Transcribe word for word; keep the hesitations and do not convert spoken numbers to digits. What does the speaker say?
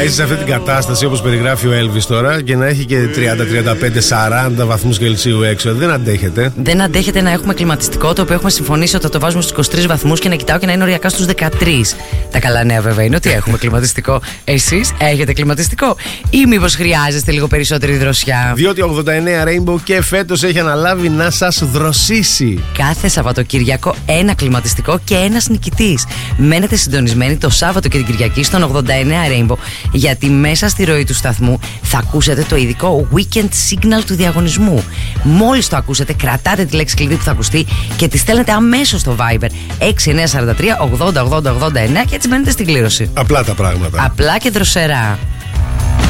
Να είσαι σε αυτή την κατάσταση όπως περιγράφει ο Έλβης τώρα και να έχει και τριάντα, τριάντα πέντε, σαράντα βαθμούς Κελσίου έξω. Δεν αντέχετε. Δεν αντέχετε να έχουμε κλιματιστικό, το οποίο έχουμε συμφωνήσει ότι θα το βάζουμε στους είκοσι τρεις βαθμούς και να κοιτάω και να είναι οριακά στους δεκατρείς. Τα καλά νέα βέβαια είναι ότι έχουμε κλιματιστικό. Εσείς έχετε κλιματιστικό ή μήπως χρειάζεστε λίγο περισσότερη δροσιά? Διότι ογδόντα εννέα Rainbow και φέτος έχει αναλάβει να σας δροσίσει. Κάθε Σαββατοκύριακο ένα κλιματιστικό και ένας νικητής. Μένετε συντονισμένοι το Σάββατο και την Κυριακή στον ογδόντα εννέα Rainbow, γιατί μέσα στη ροή του σταθμού θα ακούσετε το ειδικό Weekend Signal του διαγωνισμού. Μόλις το ακούσετε, κρατάτε τη λέξη κλειδί που θα ακουστεί και τη στέλνετε αμέσως στο Viber έξι εννιά τέσσερα τρία ογδόντα ογδόντα ογδόντα εννέα και έτσι μένετε στην κλήρωση. Απλά τα πράγματα. Απλά και δροσερά.